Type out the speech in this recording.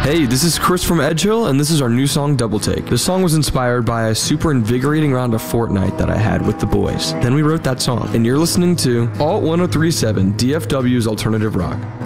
Hey, this is Chris from Edgehill, and this is our new song, Double Take. The song was inspired by a super invigorating round of Fortnite that I had with the boys. Then we wrote that song, and you're listening to Alt 1037, DFW's Alternative Rock.